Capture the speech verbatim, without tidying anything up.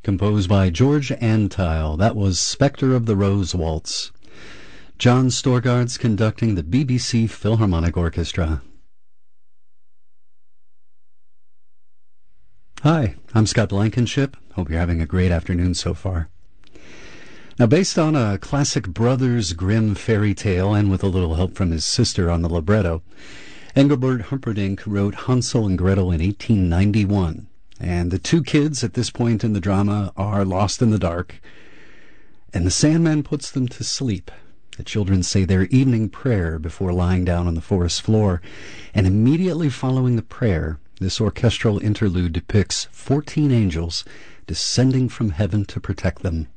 composed by George Antheil. That was Spectre of the Rose Waltz. John Storgard's conducting the B B C Philharmonic Orchestra. Hi, I'm Scott Blankenship. Hope you're having a great afternoon so far. Now, based on a classic Brothers Grimm fairy tale and with a little help from his sister on the libretto, Engelbert Humperdinck wrote Hansel and Gretel in eighteen ninety-one. And the two kids at this point in the drama are lost in the dark, and the Sandman puts them to sleep. The children say their evening prayer before lying down on the forest floor, and immediately following the prayer, this orchestral interlude depicts fourteen angels descending from heaven to protect them.